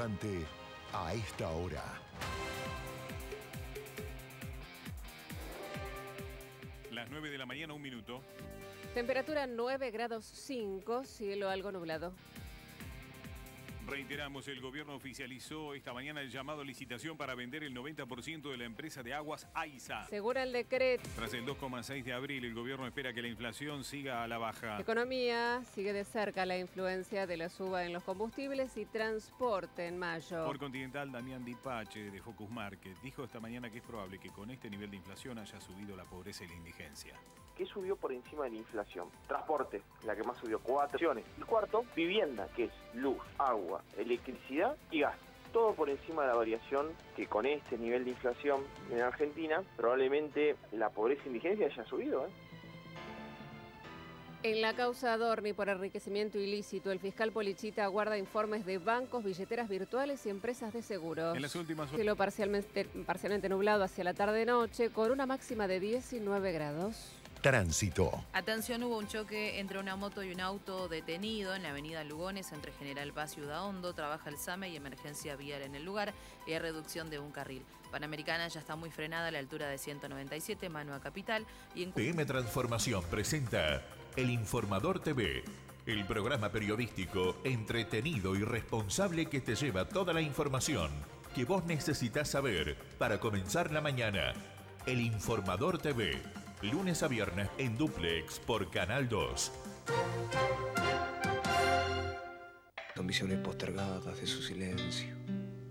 instante, a esta hora. Las 9 de la mañana, 1 minuto. Temperatura 9 grados 5, cielo algo nublado. Reiteramos, el gobierno oficializó esta mañana el llamado a licitación para vender el 90% de la empresa de aguas AISA. Según el decreto, Tras el 2,6 de abril, el gobierno espera que la inflación siga a la baja. economía sigue de cerca la influencia de la suba en los combustibles y transporte en mayo. Por Continental, Damián Dipache, de Focus Market, dijo esta mañana que es probable que con este nivel de inflación haya subido la pobreza y la indigencia. ¿Qué subió por encima de la inflación? Transporte, la que más subió, 4 opciones. El cuarto, vivienda, que es luz, agua, electricidad y gas. Todo por encima de la variación que con este nivel de inflación en Argentina, probablemente la pobreza e indigencia haya subido. En la causa Dorni por enriquecimiento ilícito, el fiscal Polichita guarda informes de bancos, billeteras virtuales y empresas de seguros. En las últimas horas. Cielo parcialmente nublado hacia la tarde-noche, con una máxima de 19 grados. Tránsito. Atención, hubo un choque entre una moto y un auto detenido en la avenida Lugones entre General Paz y Udaondo. Trabaja el SAME y emergencia vial en el lugar y hay reducción de un carril. Panamericana ya está muy frenada a la altura de 197, mano a Capital. Y en PM Transformación presenta El Informador TV, el programa periodístico entretenido y responsable que te lleva toda la información que vos necesitas saber para comenzar la mañana. El Informador TV. Lunes a viernes en Duplex por Canal 2. Son visiones postergadas de su silencio.